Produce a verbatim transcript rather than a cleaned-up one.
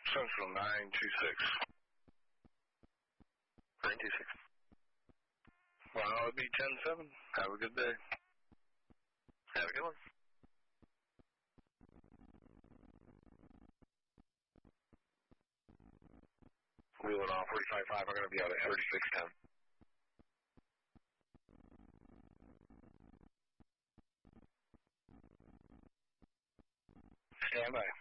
Central nine two six. nine two six. Well, it'll be ten seven. Have a good day. Have a good one. Wheeling off forty-five five. I'm going to be out at thirty-six ten. Stand by.